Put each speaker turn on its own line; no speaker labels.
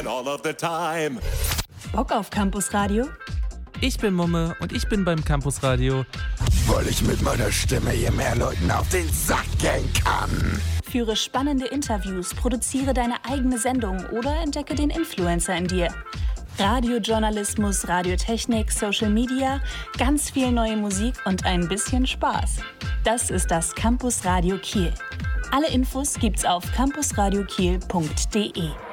all of the time.
Bock auf Campusradio?
Ich bin Mumme und ich bin beim Campusradio.
Weil ich mit meiner Stimme hier mehr Leuten auf den Sack gehen kann.
Führe spannende Interviews, produziere deine eigene Sendung oder entdecke den Influencer in dir. Radiojournalismus, Radiotechnik, Social Media, ganz viel neue Musik und ein bisschen Spaß. Das ist das Campusradio Kiel. Alle Infos gibt's auf campusradiokiel.de.